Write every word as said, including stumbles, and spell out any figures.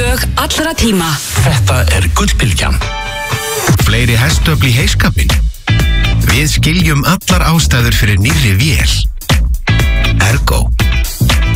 Lög allra tíma. Þetta er Gullbylgjan. Fleiri hestöfl í heiskapinn. Við skiljum allar ástæður fyrir nýrri vél.